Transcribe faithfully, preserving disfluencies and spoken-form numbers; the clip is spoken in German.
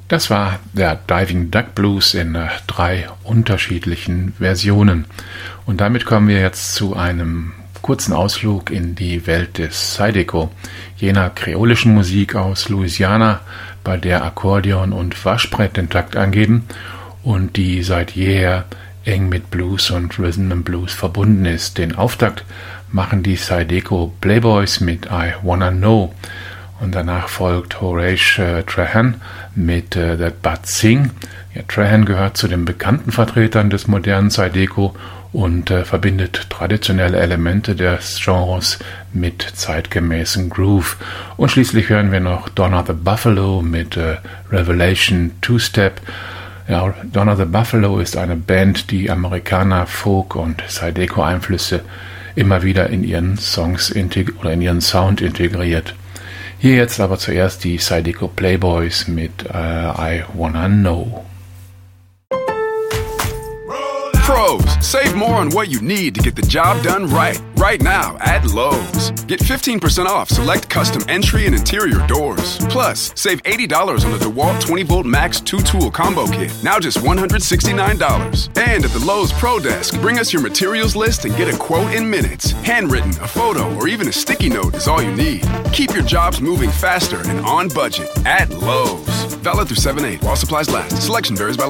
Das war der Diving Duck Blues in äh, drei unterschiedlichen Versionen. Und damit kommen wir jetzt zu einem kurzen Ausflug in die Welt des Zydeco, jener kreolischen Musik aus Louisiana, bei der Akkordeon und Waschbrett den Takt angeben und die seit jeher eng mit Blues und Rhythm and Blues verbunden ist. Den Auftakt machen die Zydeco Playboys mit I Wanna Know. Und danach folgt Horace äh, Trahan mit äh, That Bud Sing. Ja, Trahan gehört zu den bekannten Vertretern des modernen Zydeco und äh, verbindet traditionelle Elemente des Genres mit zeitgemäßem Groove. Und schließlich hören wir noch Donna the Buffalo mit äh, Revelation Two-Step. Ja, Donna the Buffalo ist eine Band, die Amerikaner, Folk und Zydeco-Einflüsse immer wieder in ihren Songs integ- oder in ihren Sound integriert. Hier jetzt aber zuerst die Zydeco Playboys mit uh, I Wanna Know. Pros, save more on what you need to get the job done right. Right now at Lowe's. Get fifteen percent off select custom entry and interior doors. Plus, save eighty dollars on the DeWalt twenty volt Max two tool combo kit. Now just one hundred sixty-nine dollars. And at the Lowe's Pro Desk, bring us your materials list and get a quote in minutes. Handwritten, a photo, or even a sticky note is all you need. Keep your jobs moving faster and on budget at Lowe's. Valid through seven eight while supplies last. Selection varies by